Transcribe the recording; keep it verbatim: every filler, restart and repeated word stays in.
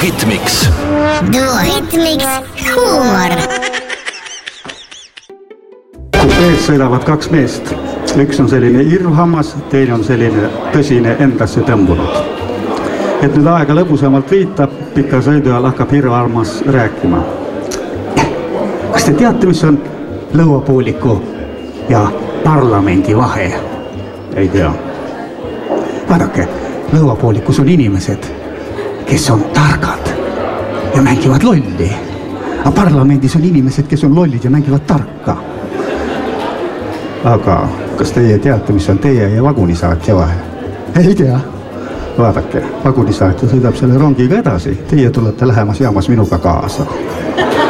Hitmix. Duo Hitmix huumor. Kupees sõidavad kaks meest. Üks on selline irvhammas, teine on selline tõsine endasse tõmbunud. Et nüüd aega lõbusamalt viita, pika sõidu ajal hakkab irvhammas rääkima. Kas te teate, mis on lõuapooliku ja parlamendi vahe? Ei tea. Vaadake, lõuapoolikus on inimesed, kes on targad ja mängivad lolli. Aga parlamendis on inimesed, kes on lollid ja mängivad tarka. Aga kas teie teate, mis on teie ja vagunisaatja vahe? Ei tea. Vaadake, vagunisaatja sõidab selle rongiga edasi. Teie tulete lähemas jaamas minuga kaasa.